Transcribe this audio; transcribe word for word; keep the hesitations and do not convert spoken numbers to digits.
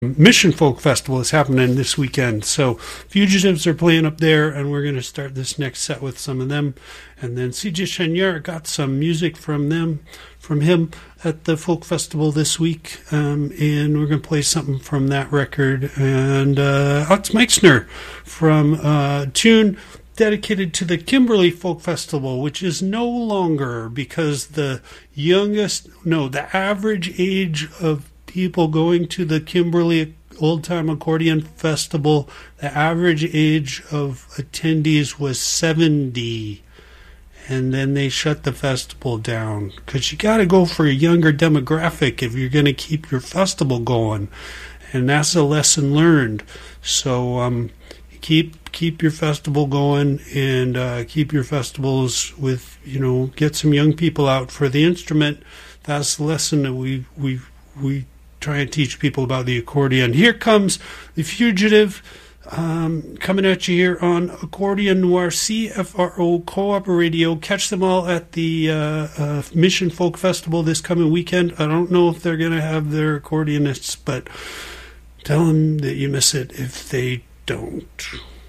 Mission Folk Festival is happening this weekend. So Fugitives are playing up there, and we're going to start this next set with some of them. And then C J Chenier got some music from them, from him at the Folk Festival this week. Um, and we're going to play something from that record. And uh, Alex Meixner from uh, tune dedicated to the Kimberley Folk Festival, which is no longer, because the youngest, no, the average age of people going to the Kimberley Old Time Accordion Festival, the average age of attendees was seventy, and then they shut the festival down, because you got to go for a younger demographic if you're going to keep your festival going, and that's a lesson learned. So um, keep keep your festival going, and uh, keep your festivals with, you know, get some young people out for the instrument. That's the lesson that we we we try and teach people about the accordion. Here comes The Fugitive, um, coming at you here on Accordion Noir, C F R O Co-op Radio. Catch them all at the uh, uh, Mission Folk Festival this coming weekend. I don't know if they're going to have their accordionists, but tell them that you miss it if they don't.